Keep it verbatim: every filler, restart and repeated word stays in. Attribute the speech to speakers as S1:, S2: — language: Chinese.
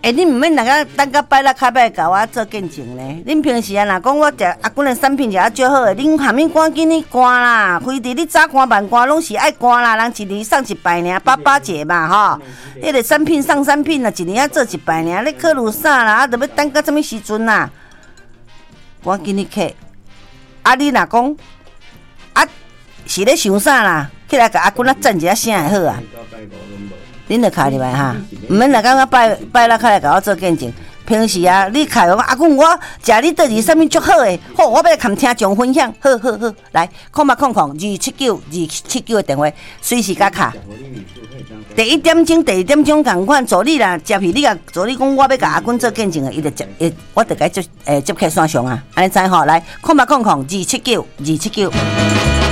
S1: 欸，你毋免那个等到拜六开摆甲我做见证咧。恁平时啊，若讲我食阿公的产品食啊足好诶，恁下面赶紧去赶啦。非得你早赶晚赶，拢是爱赶啦。人一年送一摆尔，八八节嘛吼。迄个产品送产品啊，一年啊做一摆尔，你考虑啥啦？啊，着要等到什么时阵啊？赶紧去客。啊，你若讲啊，是咧想啥啦？起来甲阿公啊赞一下声会好啊。恁着卡入来哈，毋免来讲我拜拜六开来甲我做见证。平时啊，你开我阿公，我食你倒是啥物足好诶，好，我要看听众分享，好好好，来，空八空空二七九二七九的电话，随时甲卡。第一点钟、第二点钟共款助理啦，接去你甲助理讲，我要甲阿公做见证诶，伊就接，诶，我着甲伊接诶接起线上啊，安尼知吼？来，空八空空二七九二七九。